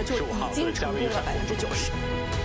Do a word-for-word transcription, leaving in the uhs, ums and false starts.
就已经成功了百分之九十。